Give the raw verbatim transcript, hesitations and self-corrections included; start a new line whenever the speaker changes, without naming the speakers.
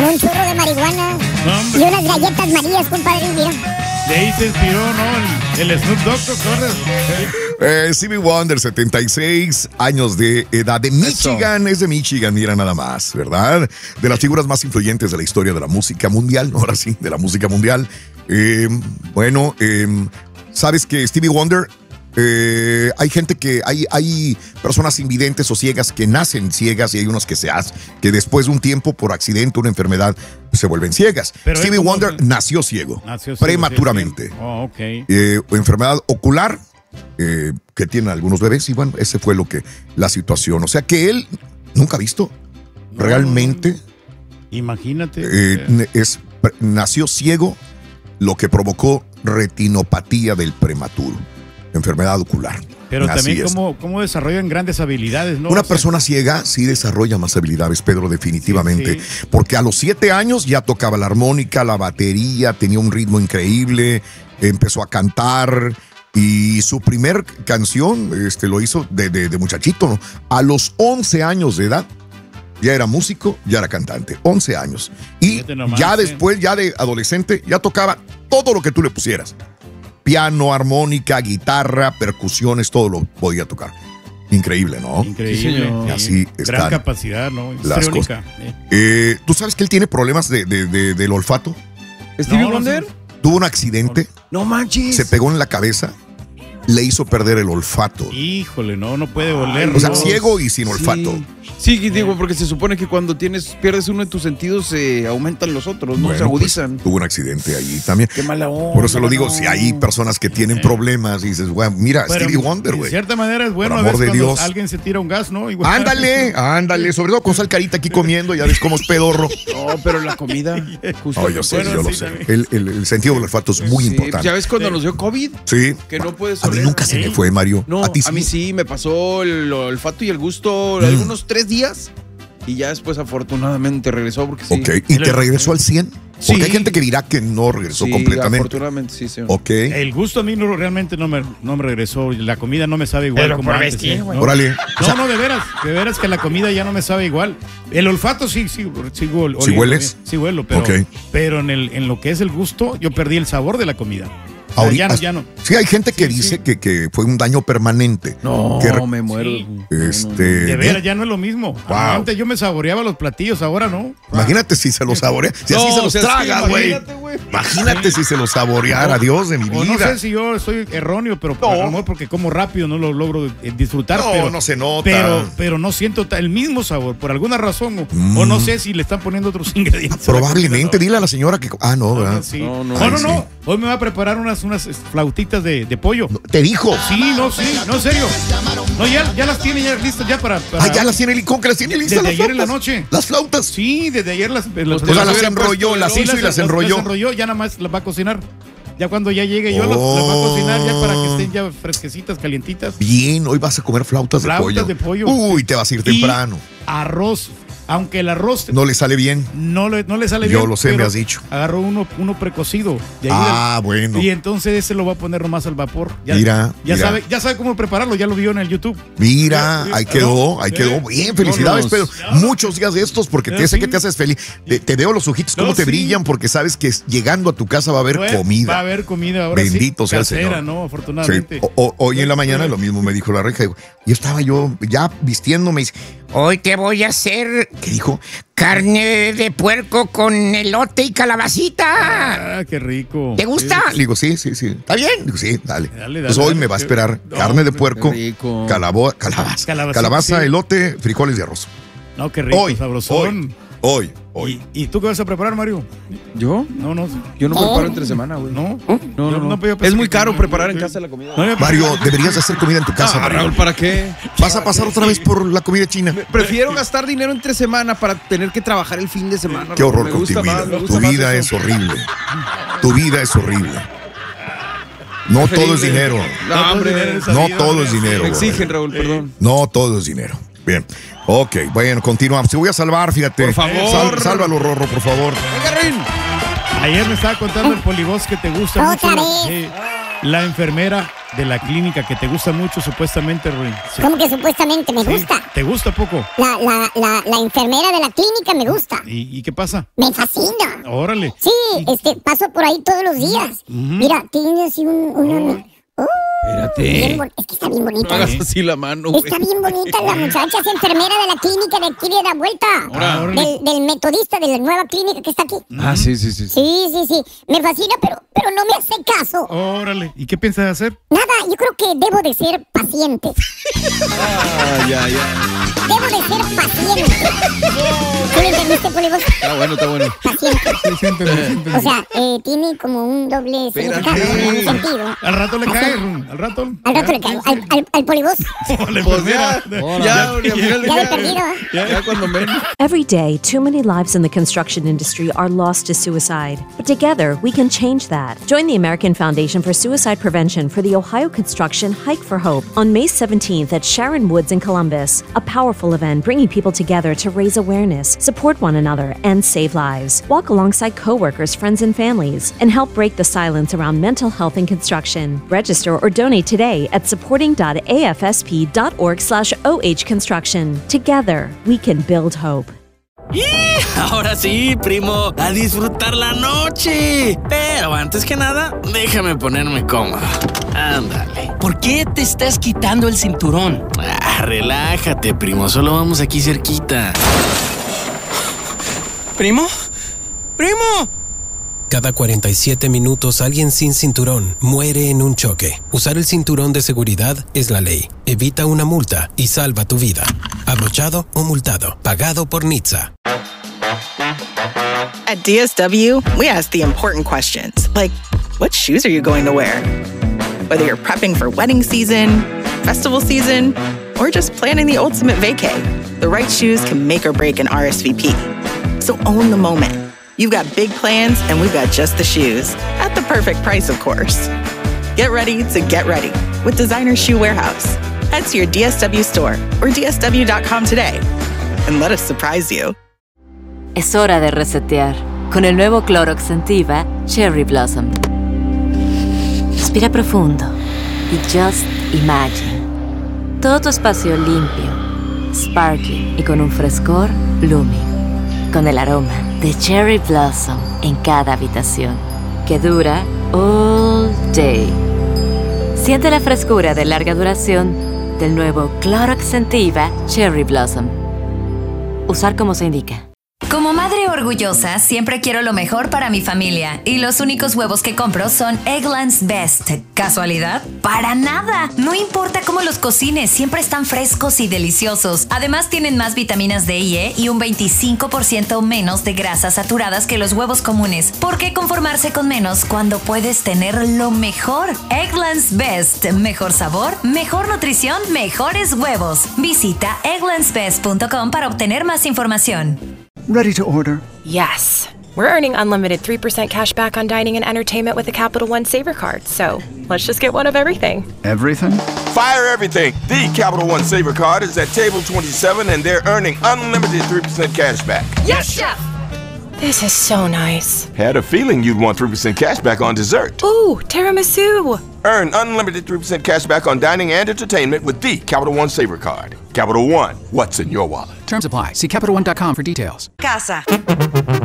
un churro de marihuana
no,
y unas galletas marías, compadre, mira.
De ahí se inspiró, ¿no? El, el Snoop Dogg, ¿te acuerdas?
Eh, Stevie Wonder, setenta y seis años de edad, de Michigan, Eso. es de Michigan, mira nada más, ¿verdad? De las figuras más influyentes de la historia de la música mundial, ahora sí, de la música mundial. Eh, bueno, eh, ¿sabes que Stevie Wonder... Eh, hay gente que, hay, hay personas invidentes o ciegas que nacen ciegas y hay unos que se hacen, que después de un tiempo por accidente, una enfermedad, se vuelven ciegas. Pero Stevie Wonder nació ciego, nació ciego prematuramente.
Sí. Oh, okay.
eh, enfermedad ocular eh, que tienen algunos bebés y bueno, ese fue lo que, la situación. O sea que él nunca ha visto no, realmente.
Imagínate.
Eh, es, nació ciego, lo que provocó retinopatía del prematuro. Enfermedad ocular.
Pero Así también cómo, cómo desarrollan grandes habilidades, ¿no?
Una
o sea,
persona ciega sí desarrolla más habilidades, Pedro, definitivamente. Sí, sí. Porque a los siete años ya tocaba la armónica, la batería, tenía un ritmo increíble, empezó a cantar y su primer canción este, lo hizo de, de, de muchachito, ¿no? A los once años de edad ya era músico, ya era cantante. once años. Y nomás, ya después, ya de adolescente, ya tocaba todo lo que tú le pusieras. Piano, armónica, guitarra, percusiones, todo lo podía tocar. Increíble, ¿no?
Increíble.
Sí, así
están gran capacidad, ¿no?
Las cosas. Eh, ¿Tú sabes que él tiene problemas de, de, de, del olfato?
¿Stevie
no,
Wonder?
No sé.
Tuvo un accidente.
No manches.
Se pegó en la cabeza. Le hizo perder el olfato.
Híjole, no, no puede oler.
O sea,
no.
ciego y sin olfato.
Sí. Sí, digo, porque se supone que cuando tienes, pierdes uno de tus sentidos, se eh, aumentan los otros, ¿no? Bueno, se agudizan.
Pues, tuvo un accidente ahí también.
Qué mala onda.
Por eso lo digo, si hay personas que tienen problemas y dices, güey, mira, bueno, Stevie Wonder, güey.
De cierta manera es bueno a
veces
cuando
Dios.
alguien se tira un gas, ¿no? Igual.
Ándale, ándale, sobre todo con sal carita aquí comiendo, ya ves cómo es pedorro.
No, pero la comida.
Justo oh, yo sé, bueno, yo sí, lo sé. El, el, el sentido del olfato es muy sí, importante.
¿Ya ves cuando sí. nos dio COVID?
Sí.
Que no puedes
oler. A mí nunca se me fue, Mario.
No,
a, ti sí?
a mí sí, me pasó el olfato y el gusto mm. algunos tres días. Y ya después afortunadamente regresó porque sí.
Ok, ¿y te regresó al cien?
Sí.
Porque hay gente que dirá que no regresó
sí,
completamente.
afortunadamente sí, sí.
Ok.
El gusto a mí no, realmente no me, no me regresó. La comida no me sabe igual
Pero
como antes.
vestir,
¿eh? ¿no?
Órale.
No, o sea, no, de veras. De veras que la comida ya no me sabe igual. El olfato sí, sí, sí, ol,
¿Sí hueles?
Sí huelo, pero,
okay.
pero en, el, en lo que es el gusto, yo perdí el sabor de la comida.
Ahorita,
ya no, ya no.
Sí, hay gente que
sí,
dice
sí.
Que, que fue un daño permanente.
No,
que
me muero. Sí.
Este,
de veras, ya no es lo mismo.
Wow.
Antes yo me saboreaba los platillos, ahora no.
Imagínate si se los saborea. Si no, así se los o sea, traga, güey. Imagínate, imagínate si se los saboreara, no, Dios de mi vida.
O no sé si yo soy erróneo, pero no. a lo mejor porque como rápido no lo logro disfrutar.
No,
pero,
no se nota.
Pero, pero no siento el mismo sabor, por alguna razón. O, mm. o no sé si le están poniendo otros ingredientes.
Probablemente, dile a la señora que. Ah, no, ¿verdad?
Sí. No, no, no. no, no. Sí. Hoy me va a preparar unas, unas flautitas de, de pollo.
No, ¿te dijo?
Sí, no, sí, no, en serio. No, ya, ya las tiene ya listas ya para, para.
Ah, ya las tiene, ¿cómo que las tiene listas?
Desde ayer en la noche.
¿Las flautas?
Sí, desde ayer las. las
o sea, las enrolló, las hizo y las enrolló.
Las enrolló, ya nada más las va a cocinar. Ya cuando ya llegue yo oh. las, las va a cocinar ya para que estén ya fresquecitas, calientitas.
Bien, hoy vas a comer flautas,
flautas
de pollo.
de pollo.
Uy, te vas a ir temprano.
Arroz. Aunque el arroz
no le sale bien.
No le, no le sale
Yo
bien.
Yo lo sé, me has dicho.
Agarró uno, uno precocido. De ahí
ah,
del,
bueno.
Y entonces ese lo va a poner nomás al vapor. Ya,
mira,
ya
mira.
sabe, ya sabe cómo prepararlo, ya lo vio en el YouTube.
Mira, ya, ahí ya, quedó, no, ahí eh, quedó. Bien, felicidades, no, Pedro. No. Muchos días de estos, porque te sé sí. que te haces feliz. Te, te veo los ojitos cómo no, te sí. brillan, porque sabes que llegando a tu casa va a haber
bueno,
comida.
Va a haber comida ahora.
Bendito
sí,
sea
casera,
el Señor.
¿no? Afortunadamente.
Sí. O, o, hoy en la mañana lo mismo me dijo la reja. Yo estaba yo ya vistiéndome y dice,
hoy te voy a hacer.
¿Qué dijo?
Carne de puerco con elote y calabacita.
Ah, qué rico.
¿Te gusta?
Le digo, sí, sí, sí. ¿Está bien? Digo, sí, dale.
dale, dale
pues hoy
dale,
me va a esperar
no,
carne de puerco,
rico.
Calabo, calabaza,
Calabacita,
calabaza,
sí.
elote, frijoles y arroz.
No, qué rico,
hoy,
sabrosón.
Hoy, hoy.
¿Y, ¿Y tú qué vas a preparar, Mario?
¿Yo?
No, no.
Yo no oh. preparo entre semana, güey.
¿No?
No, no, no. no, no. Es muy caro que... preparar en casa la comida.
No, Mario, deberías hacer comida en tu casa.
Ah, Raúl, ¿para qué?
¿Vas a pasar otra vez por la comida china?
Prefiero gastar dinero entre semana para tener que trabajar el fin de semana.
Qué horror con tu vida. Tu vida es horrible. Tu vida es horrible. No todo es dinero.
No, hombre.
No todo es dinero.
Me exigen, Raúl, perdón.
No todo es dinero. Bien. Ok, bueno, continuamos. Te voy a salvar, fíjate.
Por favor.
Sal, sálvalo, Rorro, por favor.
Ayer me estaba contando el polivoz que te gusta
Otra
mucho.
Vez.
Eh, la enfermera de la clínica que te gusta mucho, supuestamente, Ruin. Sí.
¿Cómo que supuestamente me
Sí.
gusta?
¿Te gusta poco?
La, la, la, la enfermera de la clínica me gusta.
¿Y, y qué pasa?
Me fascina.
Órale.
Sí, este, paso por ahí todos los días. Mira, tiene así un, una... Oh, bien
Espérate.
bon- es que está bien bonita.
No hagas así la mano, güey.
Está bien bonita la muchacha, es enfermera de la clínica de aquí de la vuelta.
Ahora, órale.
Del, del metodista de la nueva clínica que está aquí.
Ah, sí, sí, sí. sí.
Sí, sí, sí. Me fascina, pero, pero no me hace caso.
Órale. ¿Y qué piensas hacer?
Nada, yo creo que debo de ser paciente.
Ah, ya, ya.
Debo de ser paciente. ¿Sí me entendiste, Polibos?
Está bueno, está bueno.
Paciente.
Sí, sí, entendí, sí, entendí.
O sea, eh, tiene como un doble
Espérate.
significado, en un sentido.
Al rato le cae, Ruin. Al rato.
Al rato le caigo. Al, al, al Polibos.
Órale,
Pues
pues
ya,
mira.
ya, ya, al final de
Ya de
ya,
perdido.
Ya.
ya cuando menos.
Every day, too many lives in the construction industry are lost to suicide. But together, we can change that. Join the American Foundation for Suicide Prevention for the Ohio Construction Hike for Hope on May seventeenth at Sharon Woods in Columbus. A powerful event bringing people together to raise awareness, support one another, and save lives. Walk alongside coworkers, friends, and families, and help break the silence around mental health in construction. Register or donate today at supporting dot a f s p dot org slash o h construction. Together, we can build hope.
Ahora sí, primo, a disfrutar la noche. Pero antes que nada, déjame ponerme cómodo. Ándale.
¿Por qué te estás quitando el cinturón?
Ah, relájate, primo, solo vamos aquí cerquita.
¿Primo? ¡Primo!
Cada cuarenta y siete minutos alguien sin cinturón muere en un choque. Usar el cinturón de seguridad es la ley. Evita una multa y salva tu vida. Abrochado o multado. Pagado por N H T S A.
At D S W, we ask the important questions, like, what shoes are you going to wear? Whether you're prepping for wedding season, festival season, or just planning the ultimate vacay, the right shoes can make or break an R S V P. So own the moment. You've got big plans, and we've got just the shoes. At the perfect price, of course. Get ready to get ready with Designer Shoe Warehouse. Head to your D S W store or D S W dot com today and let us surprise you.
Es hora de resetear con el nuevo Clorox Scentiva Cherry Blossom. Respira profundo y just imagine. Todo tu espacio limpio, sparkling y con un frescor blooming. Con el aroma de Cherry Blossom en cada habitación, que dura all day. Siente la frescura de larga duración del nuevo Clorox Scentiva Cherry Blossom. Usar como se indica.
Como madre orgullosa, siempre quiero lo mejor para mi familia. Y los únicos huevos que compro son Eggland's Best. ¿Casualidad? ¡Para nada! No importa cómo los cocines, siempre están frescos y deliciosos. Además, tienen más vitaminas D y E y un veinticinco por ciento menos de grasas saturadas que los huevos comunes. ¿Por qué conformarse con menos cuando puedes tener lo mejor? Eggland's Best. Mejor sabor, mejor nutrición, mejores huevos. Visita egglands best punto com para obtener más información.
Ready to order?
Yes. We're earning unlimited three percent cash back on dining and entertainment with a Capital One Saver card, so let's just get one of everything.
Everything?
Fire everything! The Capital One Saver card is at table twenty-seven and they're earning unlimited three percent cash back.
Yes, Chef! This is so nice.
Had a feeling you'd want three percent cash back on dessert.
Ooh, tiramisu!
Earn unlimited three percent cash back on dining and entertainment with the Capital One Saver card. Capital One, what's in your wallet?
Terms apply. See Capital One dot com for details.
Casa.